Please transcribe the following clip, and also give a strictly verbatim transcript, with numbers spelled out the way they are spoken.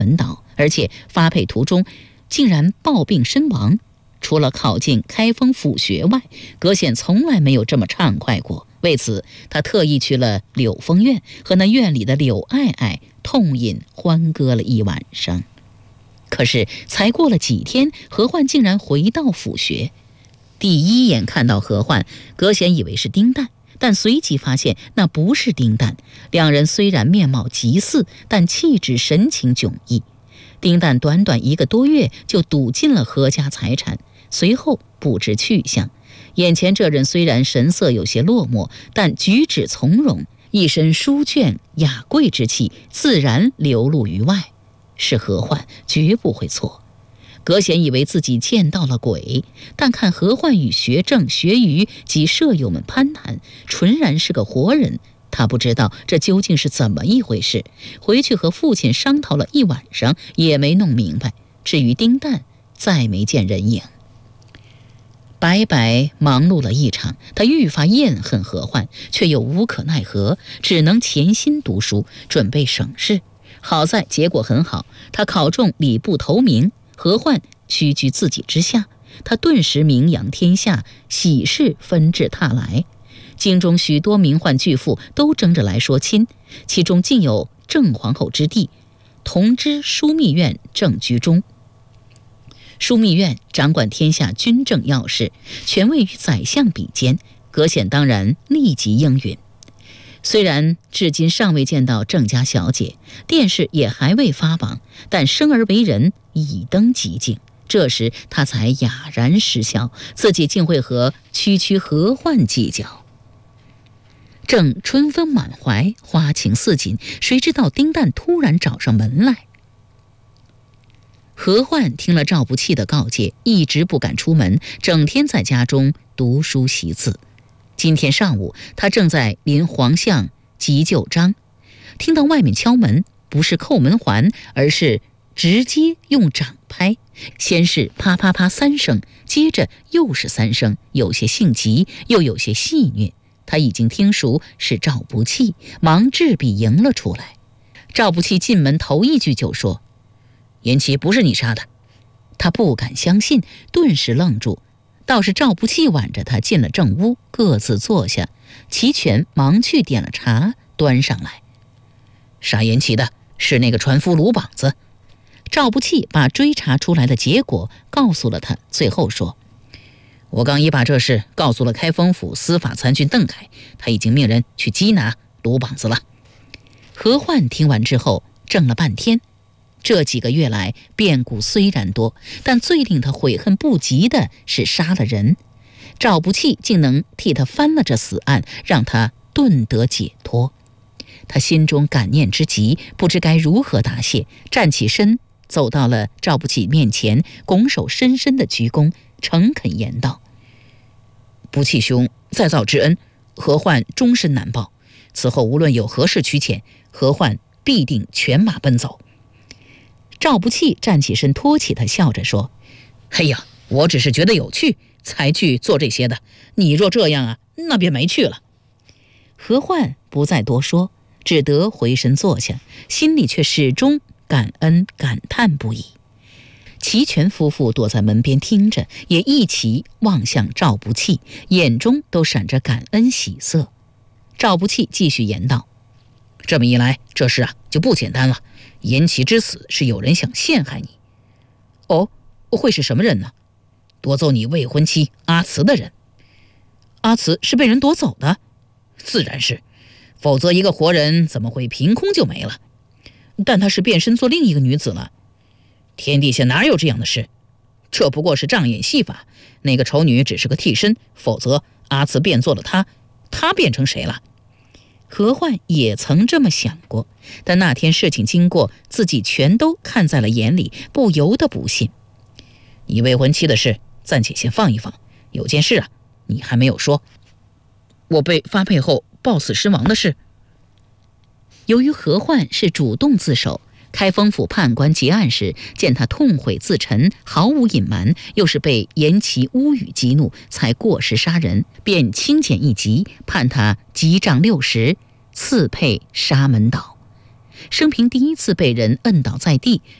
门岛，而且发配途中竟然暴病身亡。除了考进开封府学外，葛显从来没有这么畅快过。为此，他特意去了柳风院，和那院里的柳爱爱痛饮欢歌了一晚上。可是才过了几天，何焕竟然回到府学。第一眼看到何焕，葛显以为是丁旦，但随即发现那不是丁旦。两人虽然面貌极似，但气质神情迥异。丁旦短短一个多月就赌尽了何家财产，随后不知去向。眼前这人虽然神色有些落寞，但举止从容，一身书卷雅贵之气自然流露于外。是何焕，绝不会错。葛显以为自己见到了鬼，但看何焕与学正、学余及舍友们攀谈，纯然是个活人。他不知道这究竟是怎么一回事，回去和父亲商讨了一晚上，也没弄明白。至于丁旦，再没见人影。白白忙碌了一场，他愈发厌恨何焕，却又无可奈何，只能潜心读书，准备省试。好在结果很好，他考中礼部头名，何焕屈居自己之下，他顿时名扬天下，喜事纷至沓来。京中许多名宦巨富都争着来说亲，其中竟有郑皇后之弟，同知枢密院正居中。枢密院掌管天下军政要事，权位与宰相比肩，葛显当然立即应允。虽然至今尚未见到郑家小姐，殿试也还未发榜，但生而为人，已登极境。这时他才哑然失笑，自己竟会和区区何焕计较。正春风满怀，花情似锦，谁知道丁旦突然找上门来。何焕听了赵不弃的告诫，一直不敢出门，整天在家中读书习字。今天上午，他正在临皇相急救章，听到外面敲门，不是扣门环，而是直接用掌拍。先是啪啪啪三声，接着又是三声，有些性急，又有些戏谑。他已经听熟是赵不弃，忙执笔迎了出来。赵不弃进门头一句就说：“颜琦不是你杀的。”他不敢相信，顿时愣住。倒是赵不弃挽着他进了正屋，各自坐下。齐全忙去点了茶，端上来。杀颜琦的是那个船夫鲁膀子。赵不弃把追查出来的结果告诉了他，最后说：“我刚已把这事告诉了开封府司法参军邓凯，他已经命人去缉拿鲁膀子了。”何焕听完之后怔了半天。这几个月来变故虽然多，但最令他悔恨不及的是杀了人。赵不弃竟能替他翻了这死案，让他顿得解脱。他心中感念之极，不知该如何答谢，站起身走到了赵不弃面前，拱手深深的鞠躬，诚恳言道：“不弃兄再造之恩，何焕终身难报。此后无论有何事驱遣，何焕必定犬马奔走。”赵不弃站起身托起他，笑着说：“哎呀，我只是觉得有趣才去做这些的，你若这样啊，那便没趣了。”何焕不再多说，只得回身坐下，心里却始终感恩感叹不已。齐全夫妇躲在门边听着，也一起望向赵不弃，眼中都闪着感恩喜色。赵不弃继续言道：“这么一来，这事啊就不简单了。颜琦之死是有人想陷害你。”“哦，会是什么人呢？”“夺走你未婚妻阿慈的人。”“阿慈是被人夺走的？”“自然是，否则一个活人怎么会凭空就没了？”“但他是变身做另一个女子了。”“天底下哪有这样的事？这不过是障眼戏法，那个丑女只是个替身，否则阿慈变做了她，她变成谁了？”何焕也曾这么想过，但那天事情经过，自己全都看在了眼里，不由得不信。“你未婚妻的事暂且先放一放，有件事啊，你还没有说，我被发配后暴死身亡的事。”由于何焕是主动自首，开封府判官结案时见他痛悔自陈，毫无隐瞒，又是被颜琦污语激怒才过失杀人，便轻减一级，判他击杖六十，赐配沙门岛。 生平第一次被人摁倒在地，